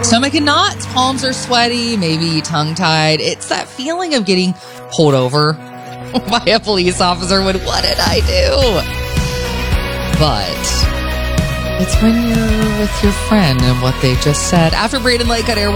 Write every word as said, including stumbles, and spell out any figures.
Stomach in knots, palms are sweaty, maybe tongue-tied. It's that feeling of getting pulled over by a police officer when, what did I do? But it's when you're with your friend and what they just said. After Braden Lake on Air